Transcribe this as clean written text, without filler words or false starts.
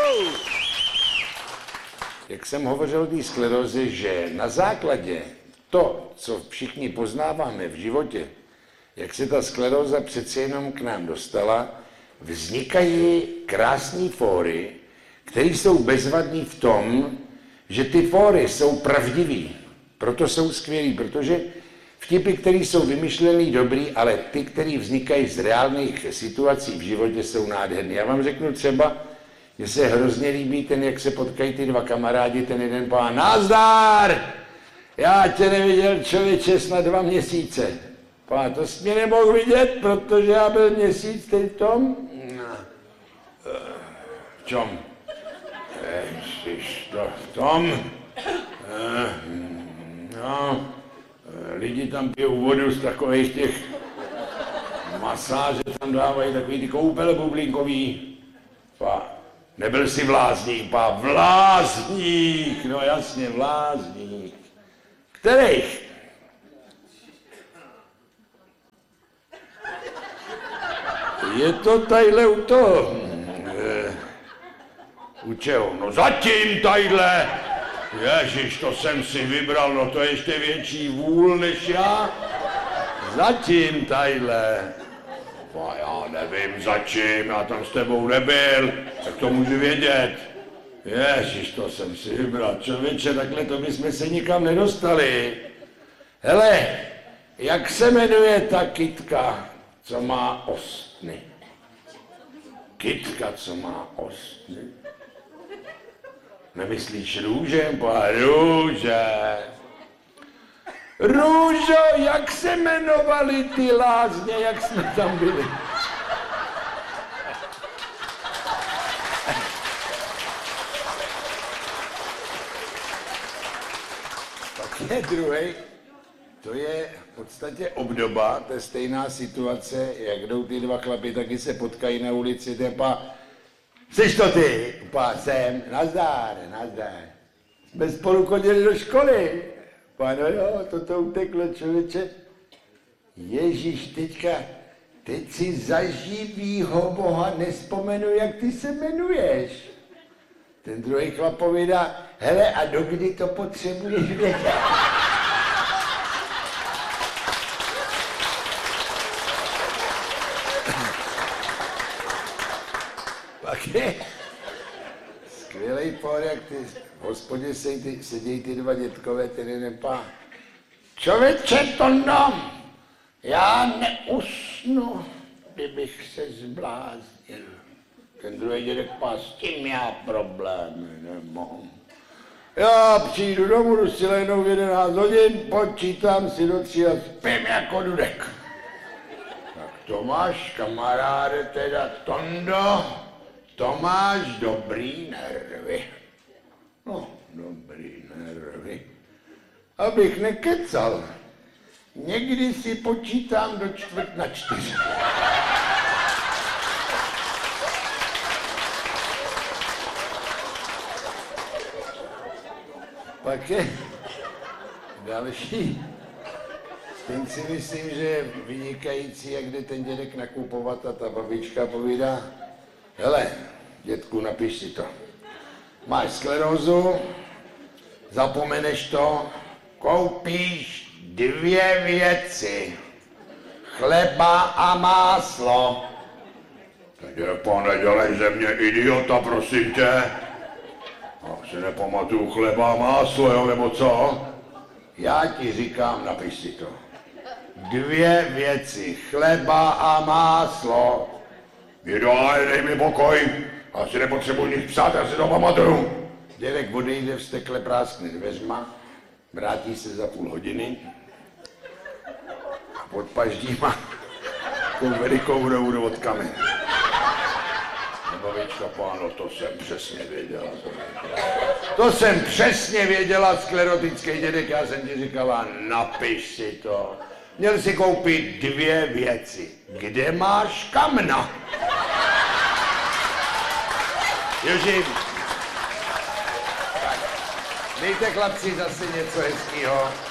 Jak jsem hovořil o té skleróze, že na základě to, co všichni poznáváme v životě, jak se ta skleróza přece jenom k nám dostala, vznikají krásné fóry, které jsou bezvadné v tom, že ty fóry jsou pravdivý. Proto jsou skvělý, protože vtipy, které jsou vymyšlený, dobrý, ale ty, které vznikají z reálných situací v životě, jsou nádherný. Já vám řeknu třeba, že se hrozně líbí ten, jak se potkají ty dva kamarádi, ten jeden pán, nazdar! Já tě neviděl, člověče, snad 2 měsíce. Pán, to jsi mě nemohl vidět, protože já byl měsíc teď v tom. V čem? V tom. No, lidi tam pijou vodu z takových těch masáže, tam dávají takový ty koupele bublinkový. Pá, nebyl jsi vlázník, pá, vlázník, no jasně, vlázník. Kterých? Je to tadyhle u toho. U čeho? No zatím tadyhle. Ježiš, to jsem si vybral, no to je ještě větší vůl než já. Zatím tadyhle. No já nevím začím, já tam s tebou nebyl, tak to můžu vědět. Ježiš, to jsem si vybral, člověče, takhle to bychom se nikam nedostali. Hele, jak se jmenuje ta kytka, co má ostny? Kytka, co má ostny? Nemyslíš růžem? Růže. Růžo, jak se jmenovaly ty lázně, jak jsme tam byli? Pak je druhý, to je v podstatě obdoba, to je stejná situace, jak jdou ty dva chlapi, taky se potkají na ulici, tepa, jsi to ty? Upá jsem, nazdar, nazdar. Jsme spolu chodili do školy. Páno, jo, toto uteklo, člověče. Ježíš, teď si za živýho Boha nespomenu, jak ty se jmenuješ. Ten druhý chlap povídá, hele, a dokdy to potřebuješ vědět? Pak je skvělej por, jak ty v hospodě sedějí ty dva dětkové, ten jeden pán. Člověče, Tondo, já neusnu, kdybych se zbláznil. Ten druhý dědek pán, s tím já problémy nemám. Já přijdu domů, jdu si lehnout v 11 hodin, počítám si do 3 a spím jako dudek. Tak to máš, kamaráde, teda Tondo, to máš dobrý nervy. No, dobrý nervy. Abych nekecal, někdy si počítám do 3:45. Pak je další. Ten si myslím, že je vynikající, jak jde ten dědek nakupovat a ta babička povídá, hele, dětku, napiš si to. Máš sklerózu, zapomeneš to, koupíš 2 věci. Chleba a máslo. Tak pane, dělej ze mě idiota, prosím tě. Já si nepamatuju chleba a máslo, jo, nebo co? Já ti říkám, napiš si to. 2 věci, chleba a máslo. Vydaj, dej mi pokoj. Já si nepotřebuji nic psát, já si to pamatuju. Dědek odejde, vztekle práskne dveřma, vrátí se za půl hodiny a pod paždíma takovou velikou vodkami. Babička, páno, to jsem přesně věděla. To jsem přesně věděla, sklerotický dědek, já jsem ti říkala, napiš si to. Měl si koupit 2 věci. Kde máš kamna? Joži, dejte chlapci zase něco hezkýho.